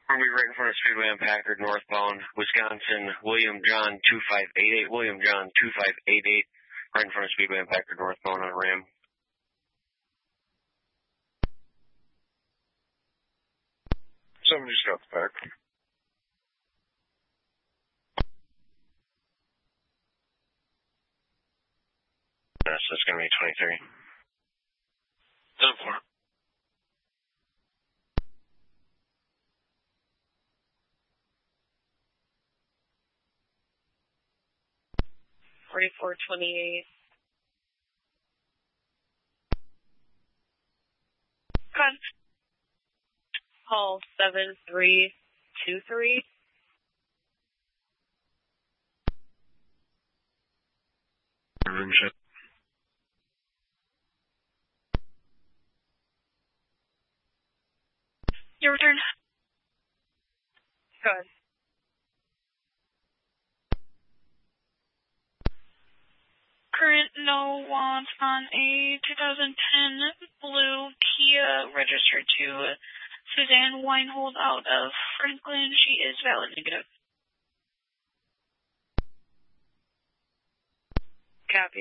We'll be right in front of Speedway on Packard, northbound, Wisconsin, William John 2588, William John 2588, right in front of Speedway on Packard, northbound on a ram. Somebody just got the back. Yes, that's going to be 23. 10-4. $44.28. Cut. Call 7323. Room ship. Your return. Good. Current no wants on a 2010 blue Kia registered to Suzanne Weinhold out of Franklin. She is valid negative. Copy.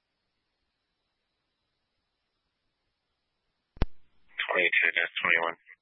22-21.